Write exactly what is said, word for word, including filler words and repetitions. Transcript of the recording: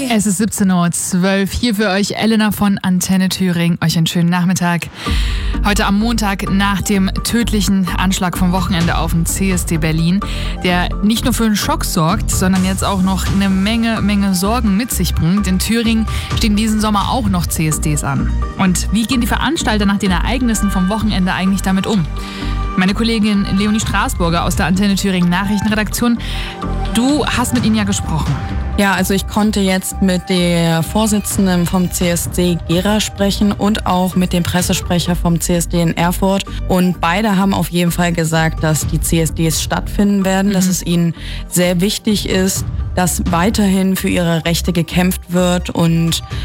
Es ist siebzehn Uhr zwölf. Hier für euch Elena von Antenne Thüringen. Euch einen schönen Nachmittag. Heute am Montag nach dem tödlichen Anschlag vom Wochenende auf den C S D Berlin, der nicht nur für einen Schock sorgt, sondern jetzt auch noch eine Menge, Menge Sorgen mit sich bringt. In Thüringen stehen diesen Sommer auch noch C S Ds an. Und wie gehen die Veranstalter nach den Ereignissen vom Wochenende eigentlich damit um? Meine Kollegin Leonie Straßburger aus der Antenne Thüringen Nachrichtenredaktion, du hast mit ihnen ja gesprochen. Ja, also ich konnte jetzt mit der Vorsitzenden vom C S D Gera sprechen und auch mit dem Pressesprecher vom C S D in Erfurt. Und beide haben auf jeden Fall gesagt, dass die C S Ds stattfinden werden, mhm. dass es ihnen sehr wichtig ist, dass weiterhin für ihre Rechte gekämpft wird und